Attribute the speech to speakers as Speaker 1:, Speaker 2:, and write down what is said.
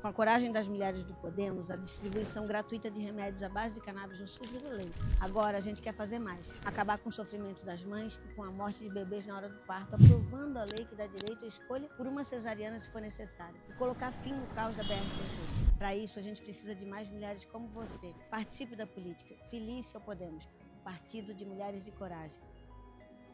Speaker 1: Com a coragem das mulheres do Podemos, a distribuição gratuita de remédios à base de cannabis no SUS virou lei. Agora a gente quer fazer mais, acabar com o sofrimento das mães e com a morte de bebês na hora do parto, aprovando a lei que dá direito à escolha por uma cesariana se for necessário, e colocar fim no caos da BR-101. Para isso, a gente precisa de mais mulheres como você. Participe da política. Filie-se ao Podemos, Partido de Mulheres de Coragem.